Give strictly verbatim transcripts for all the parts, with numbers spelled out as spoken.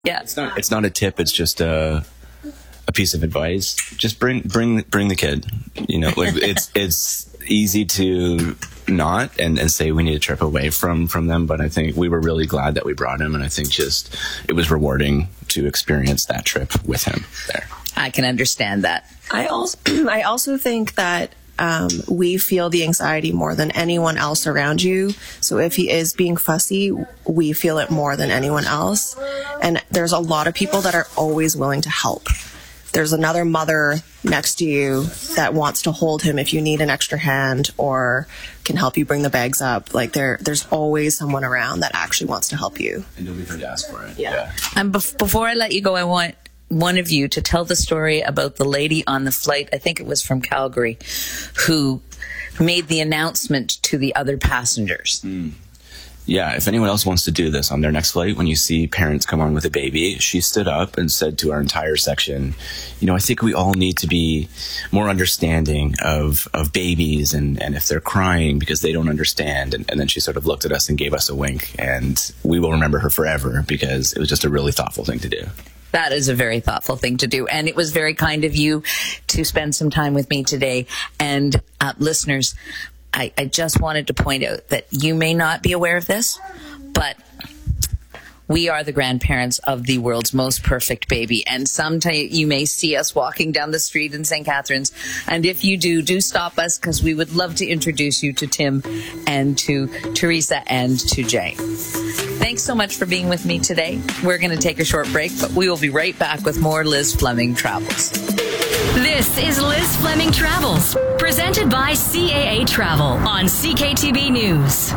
Yeah. It's not, it's not a tip. It's just a, a piece of advice. Just bring, bring, bring the kid, you know, like it's, it's easy to not and, and say we need a trip away from, from them. But I think we were really glad that we brought him. And I think just, it was rewarding to experience that trip with him there. I can understand that. I also, I also think that Um, we feel the anxiety more than anyone else around you. So if he is being fussy, we feel it more than anyone else. And there's a lot of people that are always willing to help. There's another mother next to you that wants to hold him if you need an extra hand or can help you bring the bags up. Like there, there's always someone around that actually wants to help you. And you'll be free to ask for it. Yeah. yeah. And bef- before I let you go, I want one of you to tell the story about the lady on the flight, I think it was from Calgary, who made the announcement to the other passengers. Mm. Yeah, if anyone else wants to do this on their next flight, when you see parents come on with a baby, she stood up and said to our entire section, you know, I think we all need to be more understanding of, of babies and, and if they're crying because they don't understand. And, and then she sort of looked at us and gave us a wink. And we will remember her forever because it was just a really thoughtful thing to do. That is a very thoughtful thing to do. And it was very kind of you to spend some time with me today. And uh, listeners, I, I just wanted to point out that you may not be aware of this, but we are the grandparents of the world's most perfect baby. And sometime you may see us walking down the street in Saint Catharines. And if you do, do stop us because we would love to introduce you to Tim and to Teresa and to Jay. Thanks so much for being with me today. We're going to take a short break, but we will be right back with more Liz Fleming Travels. This is Liz Fleming Travels, presented by C A A Travel on C K T B News.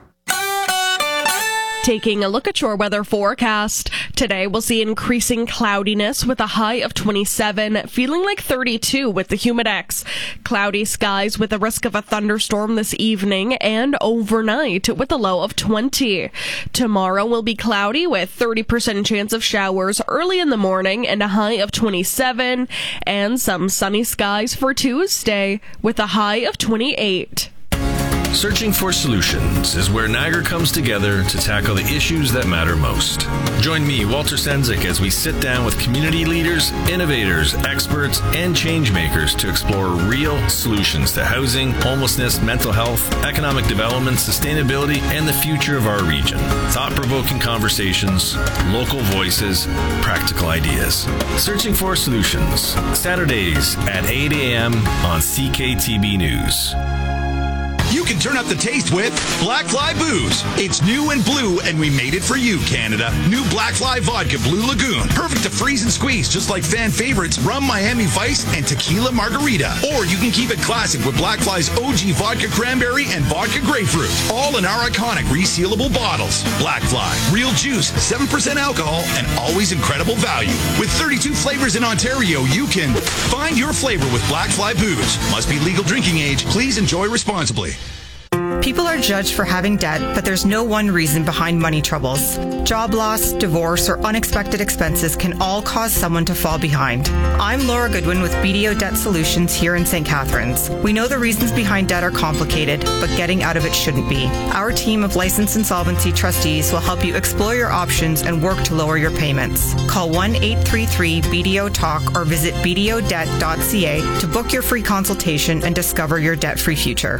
Taking a look at your weather forecast. Today we'll see increasing cloudiness with a high of twenty-seven, feeling like thirty-two with the humidex. Cloudy skies with a risk of a thunderstorm this evening and overnight with a low of twenty. Tomorrow will be cloudy with thirty percent chance of showers early in the morning and a high of twenty-seven, and some sunny skies for Tuesday with a high of twenty-eight. Searching for Solutions is where Niagara comes together to tackle the issues that matter most. Join me, Walter Sendzik, as we sit down with community leaders, innovators, experts, and change makers to explore real solutions to housing, homelessness, mental health, economic development, sustainability, and the future of our region. Thought-provoking conversations, local voices, practical ideas. Searching for Solutions, Saturdays at eight a.m. on C K T B News. You can turn up the taste with Black Fly Booze. It's new and blue, and we made it for you, Canada. New Black Fly Vodka Blue Lagoon. Perfect to freeze and squeeze, just like fan favorites Rum Miami Vice and Tequila Margarita. Or you can keep it classic with Black Fly's O G Vodka Cranberry and Vodka Grapefruit. All in our iconic resealable bottles. Black Fly. Real juice, seven percent alcohol, and always incredible value. With thirty-two flavors in Ontario, you can find your flavor with Black Fly Booze. Must be legal drinking age. Please enjoy responsibly. People are judged for having debt, but there's no one reason behind money troubles. Job loss, divorce, or unexpected expenses can all cause someone to fall behind. I'm Laura Goodwin with B D O Debt Solutions here in Saint Catharines. We know the reasons behind debt are complicated, but getting out of it shouldn't be. Our team of licensed insolvency trustees will help you explore your options and work to lower your payments. Call one eight three three B D O talk or visit b d o debt dot c a to book your free consultation and discover your debt-free future.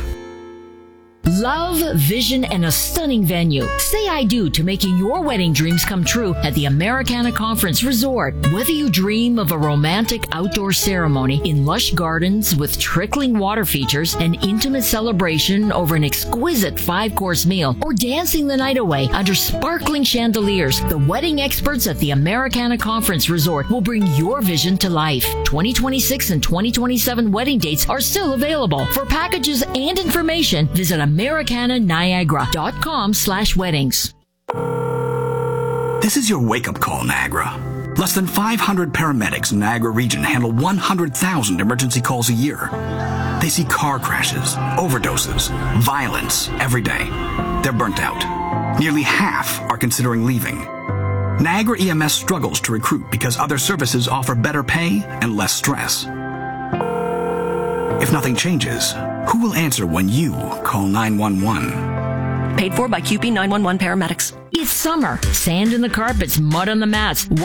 Love, vision, and a stunning venue. Say I do to making your wedding dreams come true at the Americana Conference Resort. Whether you dream of a romantic outdoor ceremony in lush gardens with trickling water features, an intimate celebration over an exquisite five-course meal, or dancing the night away under sparkling chandeliers, the wedding experts at the Americana Conference Resort will bring your vision to life. twenty twenty-six and twenty twenty-seven wedding dates are still available. For packages and information, visit Americana Niagara dot com slash weddings. This is your wake-up call, Niagara. Less than five hundred paramedics in Niagara region handle one hundred thousand emergency calls a year. They see car crashes, overdoses, violence every day. They're burnt out. Nearly half are considering leaving. Niagara E M S struggles to recruit because other services offer better pay and less stress. If nothing changes, who will answer when you call nine one one? Paid for by Q P nine one one paramedics. If It's summer. Sand in the carpets, mud on the mats.